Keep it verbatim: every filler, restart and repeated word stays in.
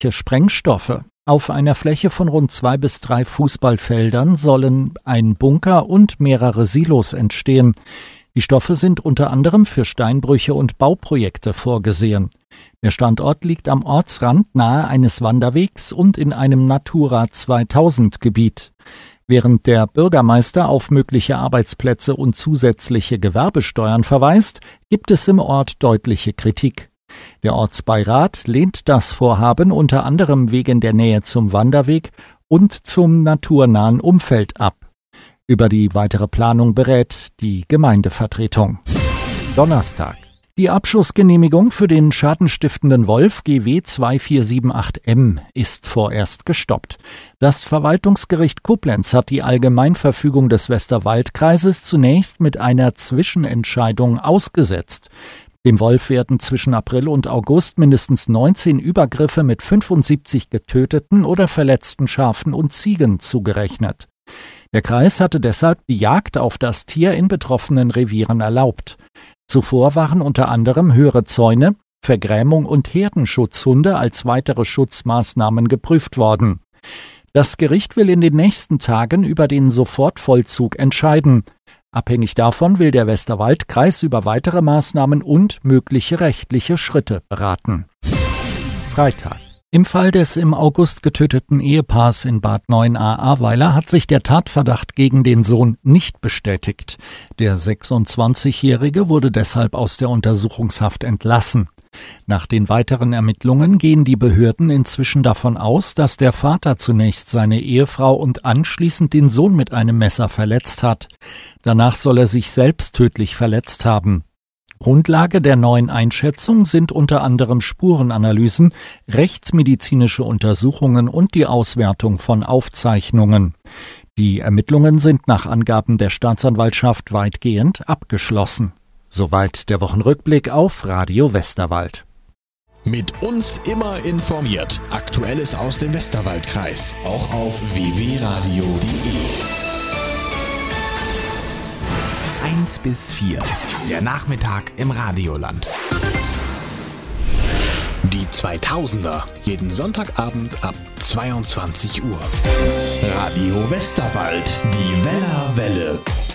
Sprengstoffe. Auf einer Fläche von rund zwei bis drei Fußballfeldern sollen ein Bunker und mehrere Silos entstehen. Die Stoffe sind unter anderem für Steinbrüche und Bauprojekte vorgesehen. Der Standort liegt am Ortsrand nahe eines Wanderwegs und in einem Natura zweitausend Gebiet. Während der Bürgermeister auf mögliche Arbeitsplätze und zusätzliche Gewerbesteuern verweist, gibt es im Ort deutliche Kritik. Der Ortsbeirat lehnt das Vorhaben unter anderem wegen der Nähe zum Wanderweg und zum naturnahen Umfeld ab. Über die weitere Planung berät die Gemeindevertretung. Donnerstag. Die Abschussgenehmigung für den schadenstiftenden Wolf G W zwei vier sieben acht M ist vorerst gestoppt. Das Verwaltungsgericht Koblenz hat die Allgemeinverfügung des Westerwaldkreises zunächst mit einer Zwischenentscheidung ausgesetzt. Dem Wolf werden zwischen April und August mindestens neunzehn Übergriffe mit fünfundsiebzig getöteten oder verletzten Schafen und Ziegen zugerechnet. Der Kreis hatte deshalb die Jagd auf das Tier in betroffenen Revieren erlaubt. Zuvor waren unter anderem höhere Zäune, Vergrämung und Herdenschutzhunde als weitere Schutzmaßnahmen geprüft worden. Das Gericht will in den nächsten Tagen über den Sofortvollzug entscheiden. Abhängig davon will der Westerwaldkreis über weitere Maßnahmen und mögliche rechtliche Schritte beraten. Freitag. Im Fall des im August getöteten Ehepaars in Bad Neuenahr-Ahrweiler hat sich der Tatverdacht gegen den Sohn nicht bestätigt. Der sechsundzwanzigjährige wurde deshalb aus der Untersuchungshaft entlassen. Nach den weiteren Ermittlungen gehen die Behörden inzwischen davon aus, dass der Vater zunächst seine Ehefrau und anschließend den Sohn mit einem Messer verletzt hat. Danach soll er sich selbst tödlich verletzt haben. Grundlage der neuen Einschätzung sind unter anderem Spurenanalysen, rechtsmedizinische Untersuchungen und die Auswertung von Aufzeichnungen. Die Ermittlungen sind nach Angaben der Staatsanwaltschaft weitgehend abgeschlossen. Soweit der Wochenrückblick auf Radio Westerwald. Mit uns immer informiert. Aktuelles aus dem Westerwaldkreis. Auch auf w w radio punkt d e. eins bis vier. Der Nachmittag im Radioland. Die zweitausender. Jeden Sonntagabend ab zweiundzwanzig Uhr. Radio Westerwald. Die Weller Welle.